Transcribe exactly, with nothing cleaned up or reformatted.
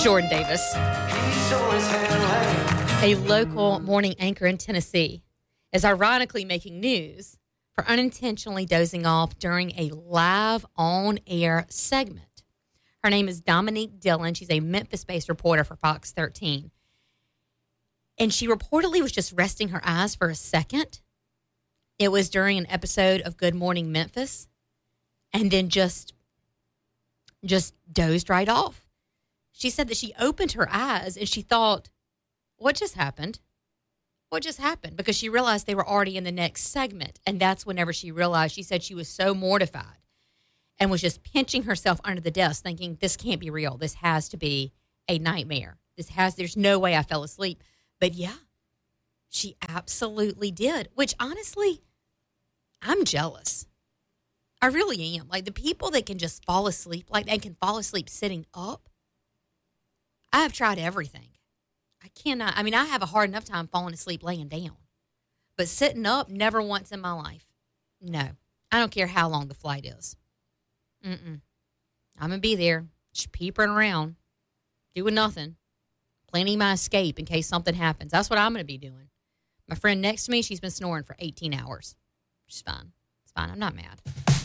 Jordan Davis, a local morning anchor in Tennessee, is ironically making news for unintentionally dozing off during a live on-air segment. Her name is Dominique Dillon. She's a Memphis-based reporter for Fox thirteen. And she reportedly was just resting her eyes for a second. It was during an episode of Good Morning Memphis, and then just, just dozed right off. She said that she opened her eyes and she thought, what just happened? What just happened? Because she realized they were already in the next segment. And that's whenever she realized, she said she was so mortified and was just pinching herself under the desk thinking, this can't be real. This has to be a nightmare. This has, there's no way I fell asleep. But yeah, she absolutely did, which honestly, I'm jealous. I really am. Like the people that can just fall asleep, like they can fall asleep sitting up. I have tried everything. I cannot. I mean, I have a hard enough time falling asleep laying down. But sitting up, never once in my life. No. I don't care how long the flight is. Mm-mm. I'm going to be there, just peepering around, doing nothing, planning my escape in case something happens. That's what I'm going to be doing. My friend next to me, she's been snoring for eighteen hours. She's fine. It's fine. I'm not mad.